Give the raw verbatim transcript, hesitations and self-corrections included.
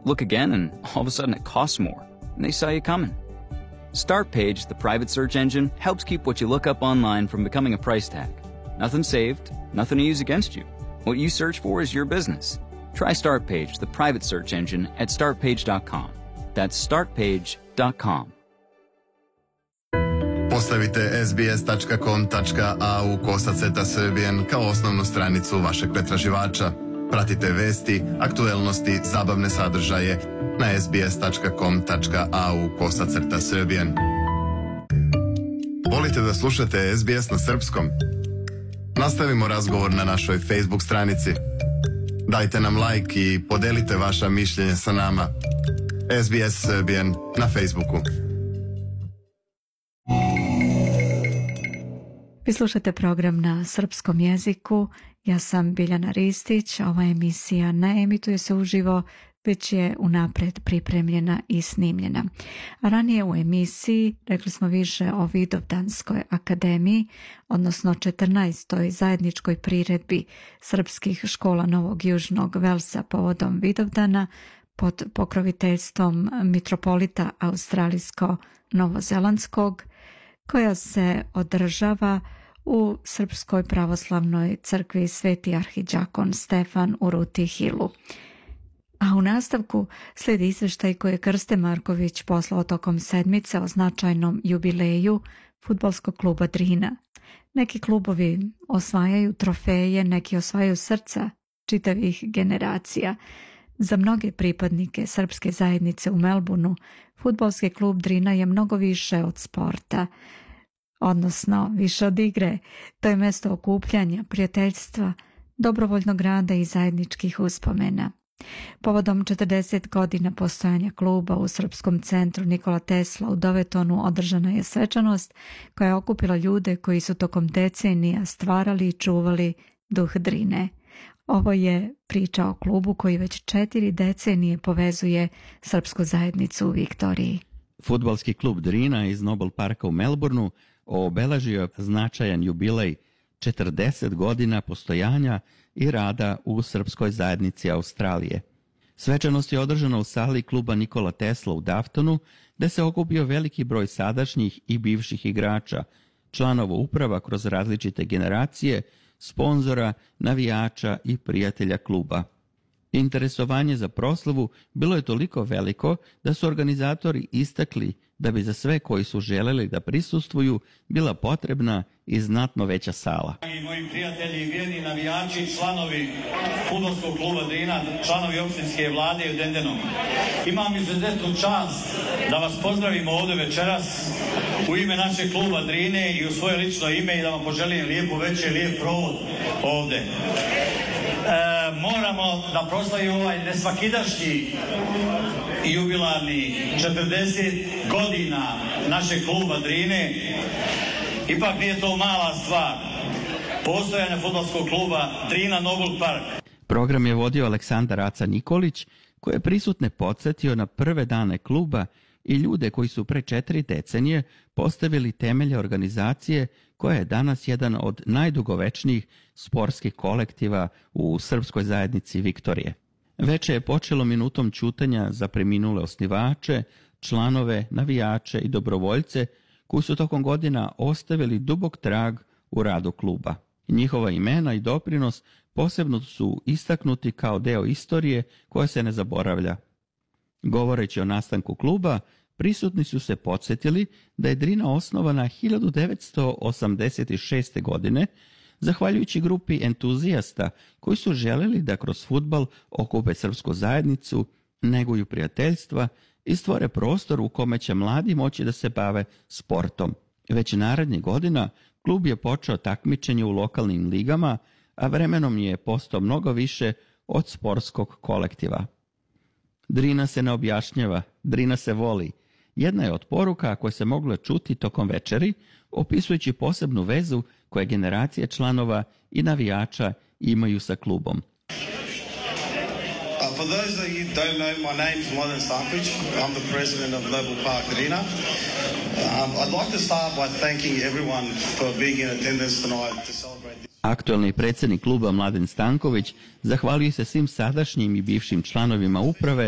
Look again, and all of a sudden it costs more, and they saw you coming. StartPage, the private search engine, helps keep what you look up online from becoming a price tag. Nothing saved, nothing to use against you. What you search for is your business. Try StartPage, the private search engine, at start page dot com. That's start page dot com. Postavite es be es tačka com tačka a u kosaceta Serbian kao osnovnu stranicu vašeg pretraživača. Pratite vesti, aktuelnosti, zabavne sadržaje na es be es tačka com tačka a u kosaceta Serbian. Volite da slušate es be es na srpskom? Nastavimo razgovor na našoj Facebook stranici. Dajte nam like i podelite vaša mišljenja sa nama. es be es Serbian na Facebooku. Vi slušate program na srpskom jeziku. Ja sam Biljana Ristić. Ova emisija ne emituje se uživo, već je unapred pripremljena i snimljena. A ranije u emisiji rekli smo više o Vidovdanskoj akademiji, odnosno četrnaestoj zajedničkoj priredbi srpskih škola Novog Južnog Velsa povodom Vidovdana pod pokroviteljstvom mitropolita australijsko-novozelandskog, koja se održava u Srpskoj pravoslavnoj crkvi Sveti arhidžakon Stefan u Ruti Hilu. A u nastavku slijedi izveštaj koji je Krste Marković poslao tokom sedmice o značajnom jubileju fudbalskog kluba Drina. Neki klubovi osvajaju trofeje, neki osvajaju srca čitavih generacija. Za mnoge pripadnike srpske zajednice u Melbourneu fudbalski klub Drina je mnogo više od sporta, odnosno više od igre. To je mesto okupljanja, prijateljstva, dobrovoljnog rada i zajedničkih uspomena. Povodom četrdeset godina postojanja kluba u Srpskom centru Nikola Tesla u Dovetonu održana je svečanost koja je okupila ljude koji su tokom decenija stvarali i čuvali duh Drine. Ovo je priča o klubu koji već četiri decenije povezuje srpsku zajednicu u Viktoriji. Fudbalski klub Drina iz Nobel parka u Melbourneu obeležio značajan jubilej četrdeset godina postojanja i rada u srpskoj zajednici Australije. Svečanost je održana u sali kluba Nikola Tesla u Daftonu, gde se okupio veliki broj sadašnjih i bivših igrača, članova uprava kroz različite generacije, sponzora, navijača i prijatelja kluba. Interesovanje za proslavu bilo je toliko veliko da su organizatori istakli da bi za sve koji su želeli da prisustvuju bila potrebna i znatno veća sala. I moji prijatelji, vjerni navijači, članovi fudbalskog kluba Drina, članovi opštinske vlade u Dendenom. Imam izuzetnu čast da vas pozdravim ovdje večeras u ime našeg kluba Drine i u svoje lično ime i da vam poželim lijepu večer, lijep provod ovdje. E, moramo da proslavimo ovaj nesvakidašnji jubilarni četrdeset godina našeg kluba Drine. Ipak nije to mala stvar. Postojanje fudbalskog kluba Drina Nobel Park. Program je vodio Aleksandar Aca Nikolić, koji je prisutne podsjetio na prve dane kluba i ljude koji su pre četiri decenije postavili temelje organizacije koja je danas jedan od najdugovečnijih sportskih kolektiva u srpskoj zajednici Viktorije. Veče je počelo minutom ćutanja za preminule osnivače, članove, navijače i dobrovoljce koji su tokom godina ostavili dubok trag u radu kluba. Njihova imena i doprinos posebno su istaknuti kao deo istorije koja se ne zaboravlja. Govoreći o nastanku kluba, prisutni su se podsjetili da je Drina osnovana hiljadu devetsto osamdeset šeste. godine, zahvaljujući grupi entuzijasta koji su želeli da kroz fudbal okupe srpsku zajednicu, neguju prijateljstva i stvore prostor u kome će mladi moći da se bave sportom. Već narednih godina klub je počeo takmičenje u lokalnim ligama, a vremenom je postao mnogo više od sportskog kolektiva. Drina se ne objašnjava, Drina se voli. Jedna je od poruka koje se mogle čuti tokom večeri, opisujući posebnu vezu koje generacije članova i navijača imaju sa klubom. Uh, for those that you don't know, my name is Mladen Stanković. I'm the president of Nobel Park Drina. Um, I'd like to start by thanking everyone for being in attendance tonight to celebrate this. Aktualni predsjednik kluba Mladen Stanković zahvalio se svim sadašnjim i bivšim članovima uprave